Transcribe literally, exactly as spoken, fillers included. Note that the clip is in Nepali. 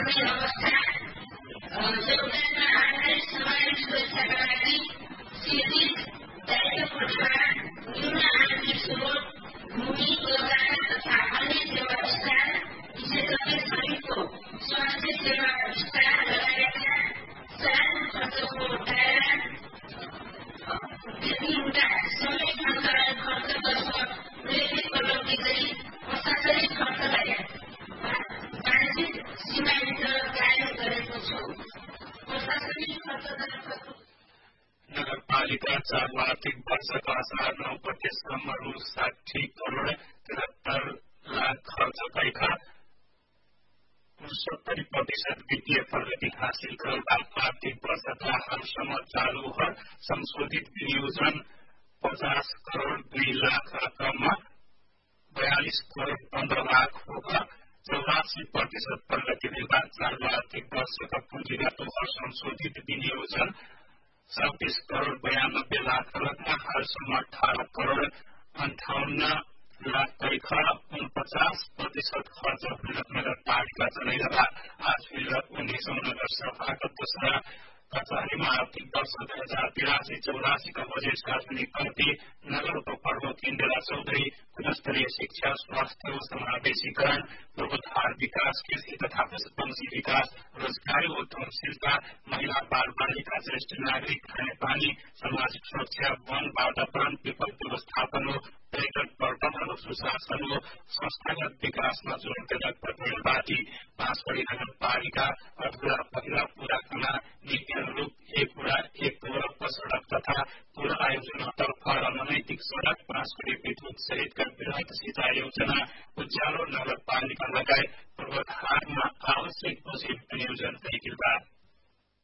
अवस्था योगदानमा आधारित समाज सुरक्षाका लागि सिर्जित दायित्व कोषमा न्यून आर्थिक स्रोत भूमि रोजगार तथा अन्य सेवा विस्तार विशेषज्ञ सहितको स्वास्थ्य सेवा विस्तार लगायतका सानो खर्चको दायरा व्यक्तिहरूका समेत सञ्चालन खर्चतर्फ उल्लेखित प्रगति गरी प्रशासनिक खर्चलाई वार्षिक सीमाभित्र कायम गरेको छु। प्रशासनिक खर्चतर्फ नगरपालिका चालू आर्थिक वर्षको असार नौ गतेसम्म रु साठी करोड तिहत्तर लाख खर्च गरेका उनसत्तरी प्रतिशत वित्तीय प्रगति हासिल गरेका आर्थिक वर्षका हालसम्म चालू हर संशोधित विनियोजन पचास करोड दुई लाख रकममा बयालीस करोड पन्ध्र लाख होगा चौरासी प्रतिशत प्रगति हुँदा चालू आर्थिक वर्षका पुँजीगत हर संशोधित विनियोजन सत्तीस करोड बयानब्बे लाख रकममा हालसम्म अठारह करोड अन्ठाउन्न लाख परिखर उनपचास प्रतिशत खर्च नगरपालिका चलाइरहँदा आज उन्नीसौं नगरसभाका दोस्रा कचहरीमा आर्थिक वर्ष दुई हजार तिरासी चौरासीका बजेट सार्वजनिक गर्दै नगर उपप्रमुख इन्दिरा चौधरी गुणस्तरीय शिक्षा स्वास्थ्य व समावेशीकरण पूर्वाधार विकास कृषि तथा पशुपक्षी विकास रोजगारी व उद्यमशीलता महिला बाल बालिका ज्येष्ठ नागरिक खानेपानी सामाजिक सुरक्षा वन वातावरण विपद व्यवस्थापन पर्यटन प्रबन्धन र सुशासन व संस्थागत विकासमा जोड़ दिँदा प्रतिनिधि बाँसगढी नगरपालिका अधुरा पहिला पूरा खाना नीति अनुरूप एक पूरा एक पूरक सड़क तथा पूरा आयोजनातर्फ रणनैतिक सड़क बाँसगढी विद्युत सहितका वृहत सिंचाई योजना उज्यालो नगरपालिका लगायत पूर्वाधारमा आवश्यक बजेट विनियोजन गरिएका